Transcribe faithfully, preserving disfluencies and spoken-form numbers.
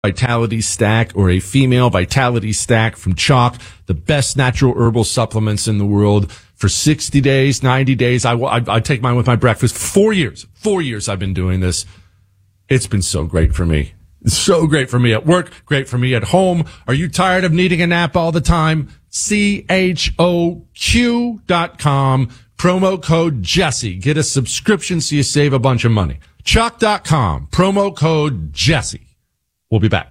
Vitality Stack or a female Vitality Stack from Chalk, the best natural herbal supplements in the world. For sixty days, ninety days, I, I, I take mine with my breakfast. Four years, four years I've been doing this. It's been so great for me. It's so great for me at work, great for me at home. Are you tired of needing a nap all the time? C H O Q dot com, promo code Jesse. Get a subscription so you save a bunch of money. Chalk dot com, promo code Jesse. We'll be back.